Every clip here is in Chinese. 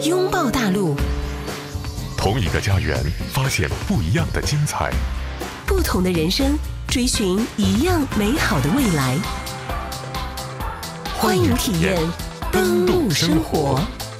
拥抱大陆， 同一个家园，发现不一样的精彩； 不同的人生，追寻一样美好的未来。欢迎体验登陆生活。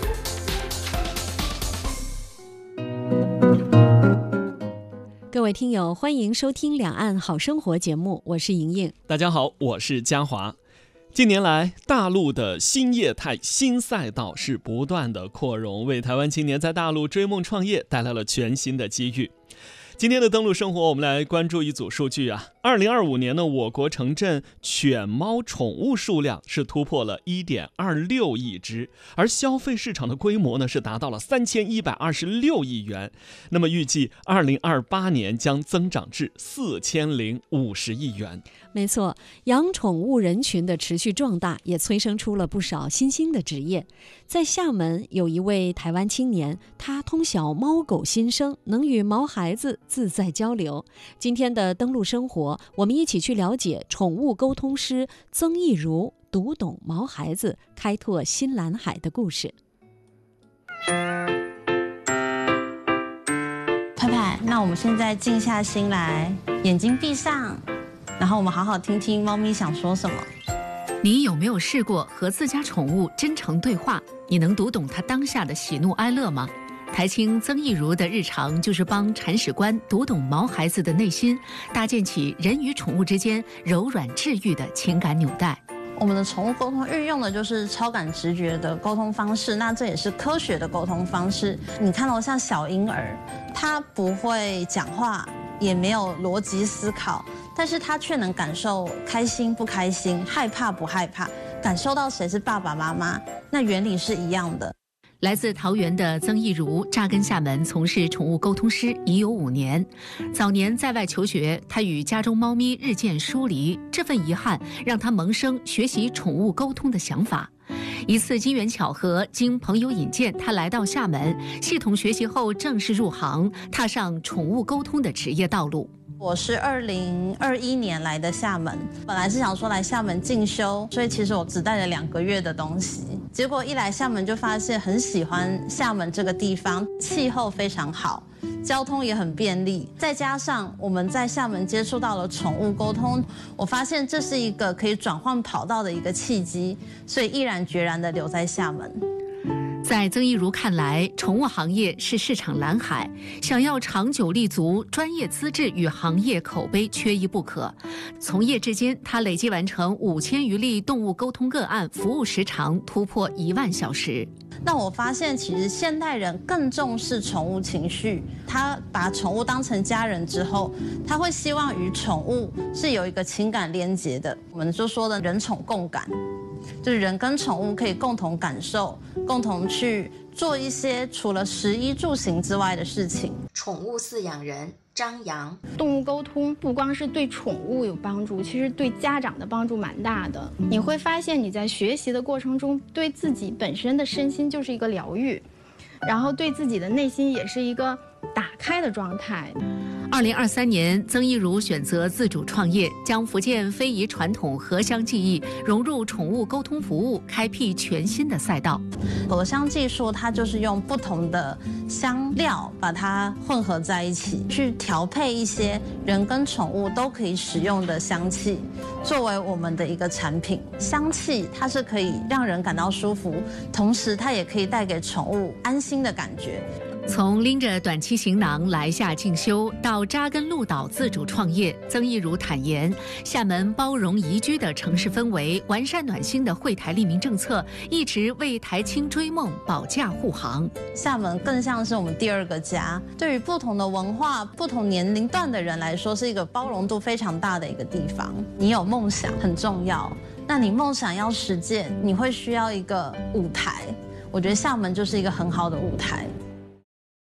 各位听友，欢迎收听《两岸好生活》节目，我是莹莹。 大家好，我是嘉华。近年来，大陆的新业态、新赛道是不断的扩容，为台湾青年在大陆追梦创业带来了全新的机遇。今天的登陆生活，我们来关注一组数据啊。2025年呢，我国城镇犬猫宠物数量是突破了 1.26 亿只，而消费市场的规模呢是达到了3126亿元。那么预计2028年将增长至4050亿元。 没错，养宠物人群的持续壮大，也催生出了不少新兴的职业。在厦门有一位台湾青年，他通晓猫狗心声，能与毛孩子自在交流。今天的登陆生活，我们一起去了解宠物沟通师曾义如读懂毛孩子，开拓新蓝海的故事。 派派，那我们现在静下心来，眼睛闭上，然后我们好好听听猫咪想说什么。 你有没有试过和自家宠物真诚对话？你能读懂它当下的喜怒哀乐吗？台青曾义如的日常就是帮铲屎官读懂毛孩子的内心，搭建起人与宠物之间柔软治愈的情感纽带。 我们的宠物沟通运用的就是超感直觉的沟通方式，那这也是科学的沟通方式。你看到像小婴儿，他不会讲话，也没有逻辑思考，但是他却能感受开心不开心、害怕不害怕，感受到谁是爸爸妈妈，那原理是一样的。 来自桃园的曾义如扎根厦门，从事宠物沟通师已有5年。早年在外求学，他与家中猫咪日渐疏离，这份遗憾让他萌生学习宠物沟通的想法。一次机缘巧合，经朋友引荐，他来到厦门，系统学习后正式入行，踏上宠物沟通的职业道路。 我是2021年来的厦门，本来是想说来厦门进修，所以其实我只带了2个月的东西。结果一来厦门就发现很喜欢厦门这个地方，气候非常好，交通也很便利，再加上我们在厦门接触到了宠物沟通，我发现这是一个可以转换跑道的一个契机，所以毅然决然地留在厦门。 在曾义如看来，宠物行业是市场蓝海，想要长久立足，专业资质与行业口碑缺一不可。从业至今，他累计完成5000余例动物沟通个案，服务时长突破1万小时。 那我发现，其实现代人更重视宠物情绪，他把宠物当成家人之后，他会希望与宠物是有一个情感连结的。我们就说的人宠共感，就是人跟宠物可以共同感受，共同去做一些除了食衣住行之外的事情。 宠物饲养人张扬， 动物沟通不光是对宠物有帮助，其实对家长的帮助蛮大的。你会发现你在学习的过程中，对自己本身的身心就是一个疗愈，然后对自己的内心也是一个打开的状态。 2023年，曾义如选择自主创业，将福建非遗传统荷香技艺融入宠物沟通服务，开辟全新的赛道。 荷香技术它就是用不同的香料把它混合在一起，去调配一些人跟宠物都可以使用的香气，作为我们的一个产品。香气它是可以让人感到舒服，同时它也可以带给宠物安心的感觉。 从拎着短期行囊来厦进修，到扎根鹿岛自主创业，曾义如坦言，厦门包容宜居的城市氛围，完善暖心的惠台利民政策，一直为台青追梦保驾护航。 厦门更像是我们第2个家，对于不同的文化、不同年龄段的人来说，是一个包容度非常大的一个地方。你有梦想很重要，那你梦想要实践，你会需要一个舞台。我觉得厦门就是一个很好的舞台。